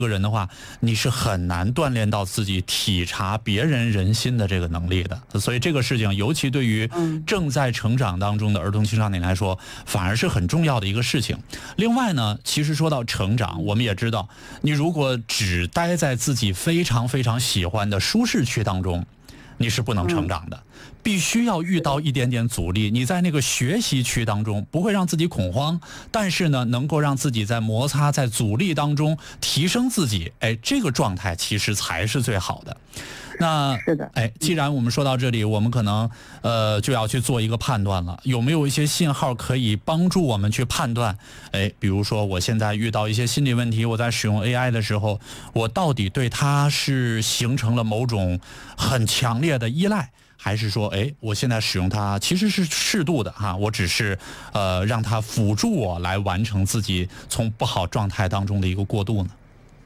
个人的话，你是很难锻炼到自己体察别人人心的这个能力的。所以这个事情，尤其对于正在成长当中的儿童青少年来说，反而是很重要的一个事情。另外呢，其实说到成长，我们也知道，你如果只待在自己非常非常喜欢的舒适区当中，你是不能成长的，必须要遇到一点点阻力。你在那个学习区当中不会让自己恐慌，但是呢，能够让自己在摩擦、在阻力当中提升自己，这个状态其实才是最好的。那是的， 既然我们说到这里，我们可能就要去做一个判断了，有没有一些信号可以帮助我们去判断？比如说我现在遇到一些心理问题，我在使用 AI 的时候，我到底对它是形成了某种很强烈的依赖，还是说，我现在使用它其实是适度的哈，我只是让它辅助我来完成自己从不好状态当中的一个过渡呢？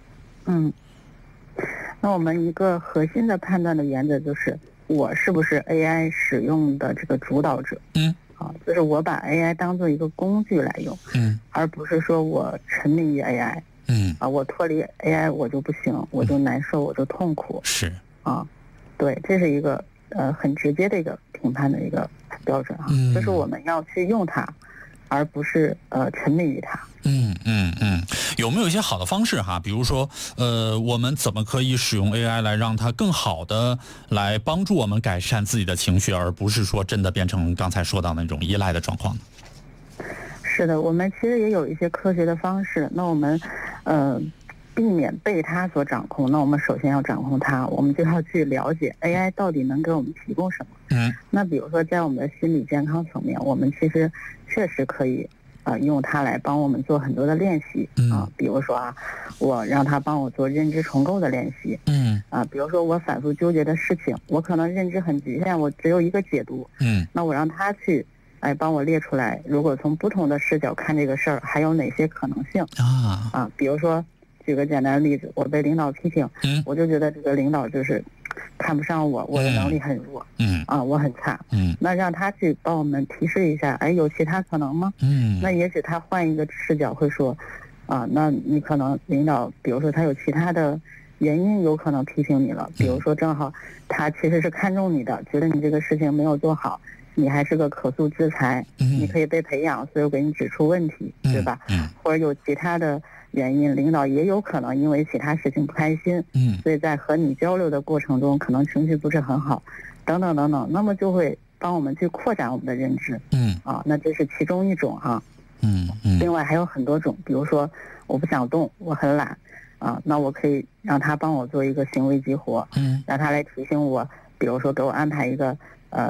那我们一个核心的判断的原则就是，我是不是 AI 使用的这个主导者？就是我把 AI 当做一个工具来用，而不是说我沉迷于 AI，我脱离 AI 我就不行，我就难受，我就痛苦。 是对，这是一个很直接的一个评判的一个标准哈，就是我们要去用它，而不是沉迷于它。 有没有一些好的方式哈？比如说，我们怎么可以使用 AI 来让它更好的来帮助我们改善自己的情绪，而不是说真的变成刚才说到那种依赖的状况呢？ 是的，我们其实也有一些科学的方式。那我们避免被它所掌控，那我们首先要掌控它，我们就要去了解 AI 到底能给我们提供什么。那比如说在我们的心理健康层面，我们其实确实可以用它来帮我们做很多的练习比如说我让它帮我做认知重构的练习，比如说我反复纠结的事情，我可能认知很局限，我只有一个解读，那我让它去帮我列出来，如果从不同的视角看这个事儿，还有哪些可能性比如说举个简单的例子，我被领导批评，我就觉得这个领导就是看不上我，我的能力很弱，我很差，那让他去帮我们提示一下，有其他可能吗？那也许他换一个视角会说，那你可能领导，比如说他有其他的原因，有可能批评你了，比如说正好他其实是看中你的，觉得你这个事情没有做好，你还是个可塑之才，你可以被培养，所以我给你指出问题，对吧？或者有其他的原因，领导也有可能因为其他事情不开心，所以在和你交流的过程中，可能情绪不是很好，等等等等，那么就会帮我们去扩展我们的认知，那这是其中一种另外还有很多种，比如说我不想动，我很懒，那我可以让他帮我做一个行为激活，让他来提醒我，比如说给我安排一个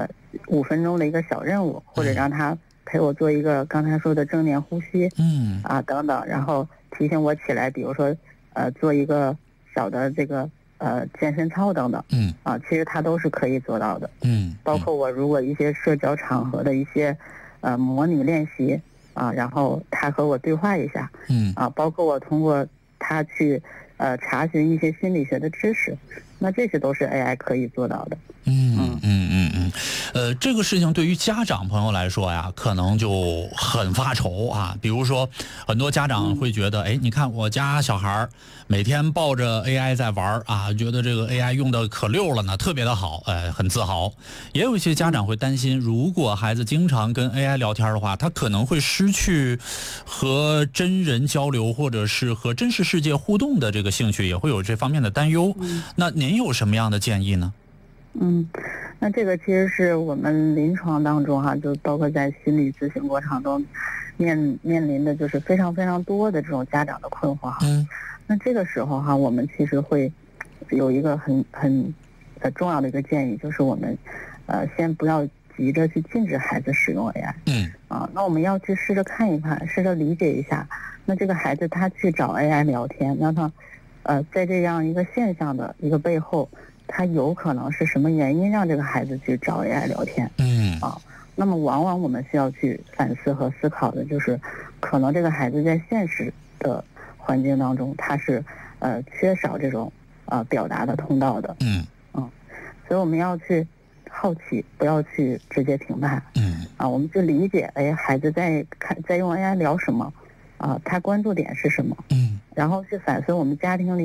5分钟的一个小任务，或者让他陪我做一个刚才说的正念呼吸，等等，然后提醒我起来，比如说做一个小的这个健身操等等，其实它都是可以做到的，包括我如果一些社交场合的一些模拟练习然后他和我对话一下，包括我通过他去查询一些心理学的知识，那这些都是 AI 可以做到的。 这个事情对于家长朋友来说呀，可能就很发愁比如说，很多家长会觉得，你看我家小孩每天抱着 AI 在玩觉得这个 AI 用的可溜了呢，特别的好，很自豪。也有一些家长会担心，如果孩子经常跟 AI 聊天的话，他可能会失去和真人交流或者是和真实世界互动的这个兴趣，也会有这方面的担忧。那您有什么样的建议呢？ 那这个其实是我们临床当中就包括在心理咨询过程中面临的就是非常非常多的这种家长的困惑那这个时候我们其实会有一个很重要的一个建议，就是我们先不要急着去禁止孩子使用 AI，那我们要去试着看一看，试着理解一下，那这个孩子他去找 AI 聊天，那他在这样一个现象的一个背后，他有可能是什么原因让这个孩子去找 AI 聊天？那么往往我们需要去反思和思考的就是，可能这个孩子在现实的环境当中，他是缺少这种表达的通道的。所以我们要去好奇，不要去直接评判。我们去理解，孩子在用 AI 聊什么？他关注点是什么？ 然后去反思我们家庭里